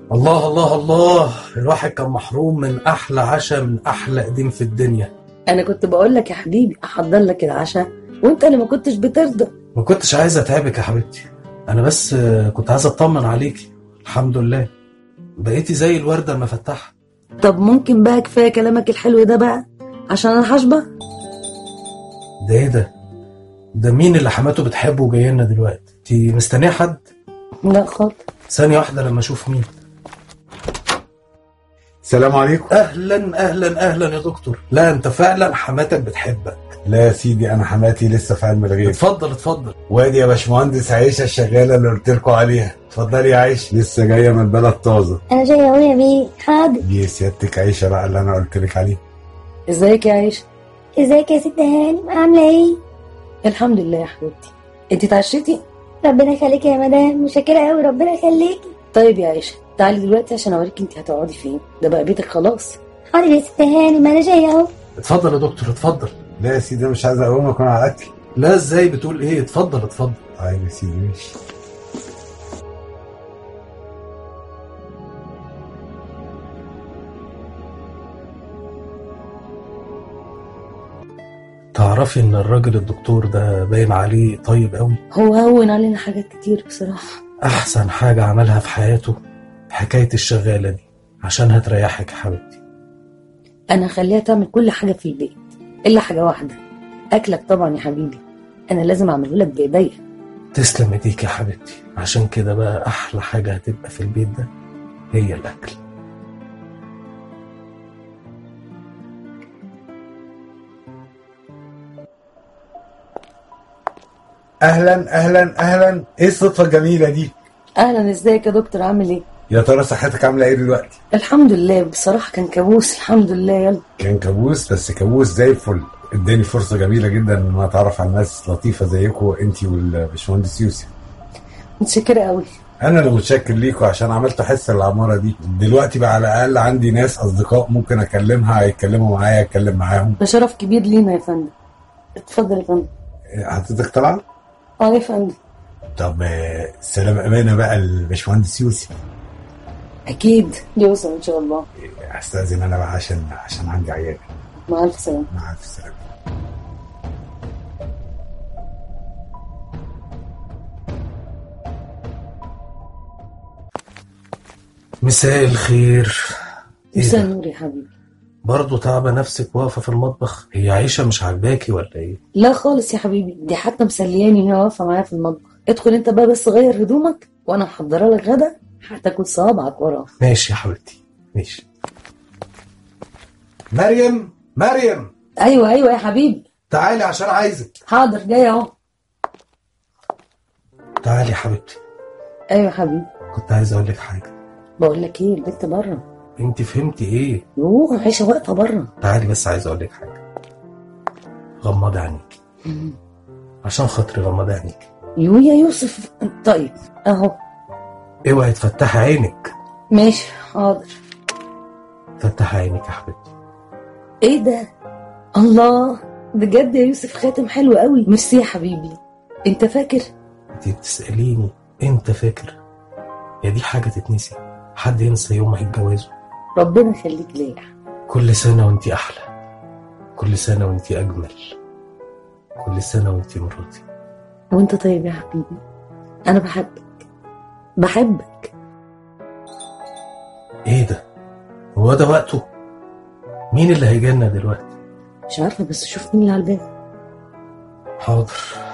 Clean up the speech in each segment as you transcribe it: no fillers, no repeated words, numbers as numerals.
الله الله الله، الواحد كان محروم من احلى عشاء من احلى قديم في الدنيا. انا كنت بقول لك يا حبيبي احضر لك العشاء وانت اللي ما كنتش بترضى. ما كنتش عايز اتعبك يا حبيبتي، انا بس كنت عايز اطمن عليكي. الحمد لله بقيتي زي الوردة المفتحة. طب ممكن بقى كفايه كلامك الحلو ده بقى عشان انا حاشبه. ده ايه ده مين اللي حماته بتحبه وجاي لنا دلوقتي؟ انتي مستنيه حد؟ لا خالص. ثانية واحدة لما اشوف مين. السلام عليكم. اهلا اهلا اهلا يا دكتور. لا انت فعلا حماتك بتحبك. لا يا سيدي، انا حماتي لسه في علم الغيب. اتفضل اتفضل. وادي يا باشمهندس عيشه الشغاله اللي قلت لكم عليها. اتفضلي يا عيشه، لسه جايه من البلد طازه. انا جايه اهو يا بيه. حاضر. دي سيادتك عيشه بقى اللي انا قلت لك عليه. ازيك يا عيشه؟ ازيك يا ست هانم، عامله ايه؟ الحمد لله يا حبيبتي. انت اتعشيتي؟ ربنا يخليكي يا مدام، متشكره قوي، ربنا يخليكي. طيب يا عيشه تعالي دلوقتي عشان اوريك انت هتقعدي فين، ده بقى بيتك خلاص. حاضر يا ست هانم، انا جايه اهو. اتفضل يا دكتور اتفضل. لا يا سيدي، مش عايز اقومك وانا على الاكل. لا ازاي بتقول ايه؟ اتفضل اتفضل. طيب يا سيدي ماشي. تعرفي ان الراجل الدكتور ده باين عليه طيب قوي. هو هون علينا حاجات كتير بصراحه. احسن حاجة عملها في حياته حكاية الشغالة دي، عشان هتريحك يا حبيبتي. انا هخليها تعمل كل حاجه في البيت الا حاجه واحده، اكلك طبعا يا حبيبي، انا لازم اعمله لك بايديا. تسلم ايديك يا حبيبتي، عشان كده بقى احلى حاجة هتبقى في البيت ده هي الاكل. اهلا اهلا اهلا، ايه الصدفه الجميله دي؟ اهلا، ازيك يا دكتور، عامل ايه؟ يا ترى صحتك عامله ايه دلوقتي؟ الحمد لله، بصراحه كان كابوس، الحمد لله. يلا كان كابوس، بس كابوس زي الفل. اداني فرصه جميله جدا ان انا اتعرف على ناس لطيفه زيكم انتي والباشمهندس يوسف. متشكره قوي. انا اللي متشكر ليكم عشان عملتوا حس العماره دي. دلوقتي بقى على الاقل عندي ناس اصدقاء ممكن اكلمها، يتكلموا معايا، اتكلم معاهم. ده شرف كبير لينا يا فندم. اتفضل يا فندم. حضرتك طالعه؟ اه يا فندم. طب سلام امانه بقى الباشمهندس يوسف. اكيد يوصل ان شاء الله. استاذن انا بقى عشان عندي عيال. مع الف سلامه. مع الف سلامه. مساء الخير. مساء النور يا حبيبي. برضه تعبة نفسك واقفة في المطبخ؟ هي عيشة مش عاجباكي ولا ايه؟ لا خالص يا حبيبي، دي حتى مسلياني هي واقفة معايا في المطبخ. ادخل انت بقى بس غير هدومك وانا محضره لك غدا هتاكل صوابعك وراه. ماشي يا حبيبتي ماشي. مريم مريم. ايوه يا حبيبي. تعالي عشان عايزك. حاضر جاي اهو. تعالي يا حبيبتي. ايوه يا حبيبي. كنت عايز اقول لك حاجة. بقول لك ايه، البنت بره. انت فهمتي ايه؟ يوه عيشه واقفه بره. تعالي بس عايز اقول لك حاجة. غمضي عينيك. عشان خاطري غمضي عينيك. يا يوسف. طيب اهو. اوعي تفتحي عينك. ماشي حاضر. فتحي عينك يا حبيبتي. ايه ده؟ الله، بجد يا يوسف خاتم حلو قوي. ميرسي يا حبيبي. انت فاكر؟ انت بتسأليني انت فاكر؟ يا دي حاجة تتنسي؟ حد ينسى يوم ما يتجوزوا؟ ربنا يخليك ليا. كل سنة وانت احلى، كل سنة وانت اجمل، كل سنة وانت مراتي. وانت طيب يا حبيبي، انا بحبك. ايه ده؟ هو ده وقته؟ مين اللي هيجيلنا دلوقتي؟ مش عارفة، بس شوف مين اللي على الباب. حاضر.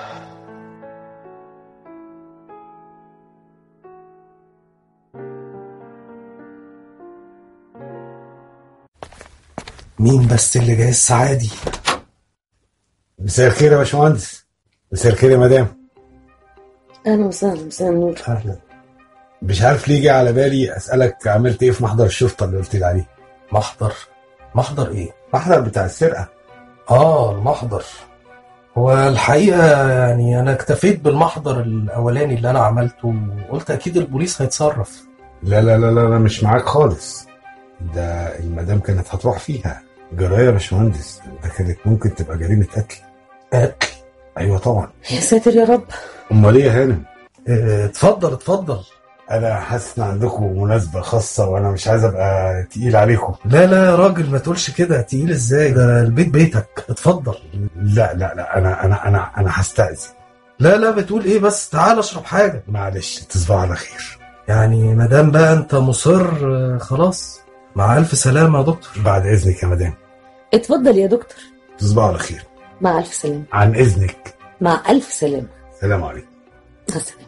مين بس اللي جاي الساعة دي؟ مساء الخير يا باشمهندس. مساء الخير يا مدام. اهلا وسهلا. مساء النور. اهلا. مش عارف ليه جه على بالي اسالك عملت ايه في محضر الشرطه اللي قلت لي عليه. محضر ايه؟ محضر بتاع السرقه. المحضر. هو الحقيقة يعني انا اكتفيت بالمحضر الاولاني اللي انا عملته، وقلت اكيد البوليس هيتصرف. لا لا لا لا، مش معاك خالص. ده المدام كانت هتروح فيها جرايه يا باشمهندس. ده كانت ممكن تبقى جريمه قتل. قتل؟ ايوه طبعا. يا ساتر يا رب. امال ايه يا هانم؟ اتفضل. انا حاسس ان عندكم مناسبه خاصه وانا مش عايز ابقى تقيل عليكم. لا لا يا راجل، ما تقولش كده. تقيل ازاي؟ ده البيت بيتك، اتفضل. لا لا لا، انا هستأذن. لا لا، بتقول ايه بس؟ تعال اشرب حاجه. معلش، تصبح على خير. يعني مدام بقى انت مصر، خلاص. مع الف سلامه يا دكتور. بعد اذنك يا مدام. اتفضل يا دكتور. تصبح على خير. مع الف سلامه. عن اذنك. مع الف سلامه. سلام عليكم. مع السلامه.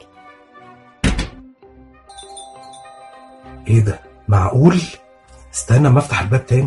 ايه ده؟ معقول؟ استنى ما افتح الباب تاني.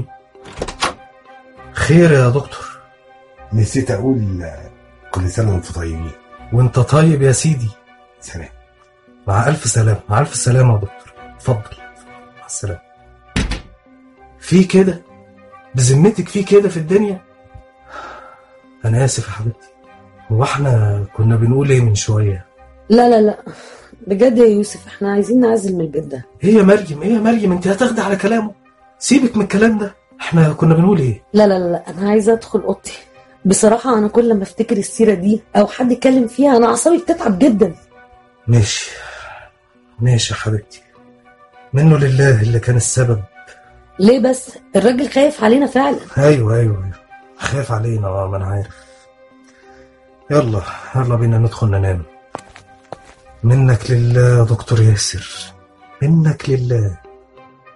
خير يا دكتور؟ نسيت اقول كل سنه وانتم طيبين. وانت طيب يا سيدي. سلام. مع الف سلامه. مع الف سلامه يا دكتور. اتفضل. مع السلامه. في كده؟ بذمتك في كده في الدنيا؟ انا اسف يا حبيبتي. هو احنا كنا بنقول ايه من شويه؟ لا لا لا، بجد يا يوسف احنا عايزين نعزل من البيت ده. ايه يا مريم؟ ايه يا مريم؟ انت هتاخدي على كلامه؟ سيبك من الكلام ده. احنا كنا بنقول ايه؟ لا لا لا، انا عايزه ادخل اوضتي. بصراحه انا كل ما افتكر السيره دي او حد يتكلم فيها انا اعصابي بتتعب جدا. ماشي ماشي يا حبيبتي. منه لله اللي كان السبب. ليه بس؟ الراجل خايف علينا فعلا. ايوه خايف علينا، ما انا عارف. يلا بينا ندخل ننام. منك لله يا دكتور ياسر، منك لله.